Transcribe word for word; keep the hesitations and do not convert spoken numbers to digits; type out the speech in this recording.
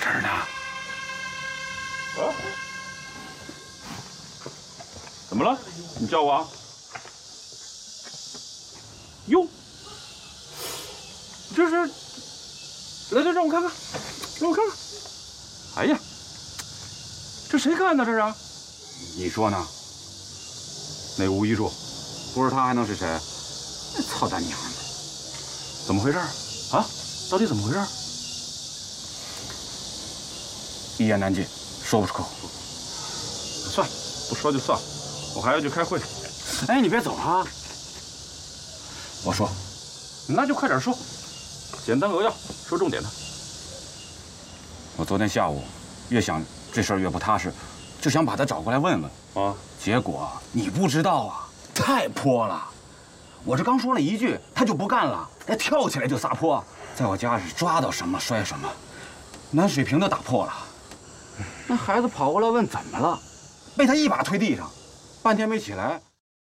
这儿呢。啊？怎么了？你叫我啊？哟，这是，来来，让我看看，让我看看。哎呀，这谁干的？这是？ 你说呢？那吴一柱，不是他还能是谁？操他娘的！ 怎么回事？啊？到底怎么回事？ 一言难尽，说不出口。 算了，不说就算了，我还要去开会。 哎，你别走啊！我说， 那就快点说，简单扼要，说重点的。 我昨天下午越想这事儿越不踏实，就想把他找过来问问啊。结果你不知道啊，太泼了。我这刚说了一句，他就不干了，他跳起来就撒泼，在我家是抓到什么摔什么，暖水瓶都打破了。那孩子跑过来问怎么了，被他一把推地上，半天没起来，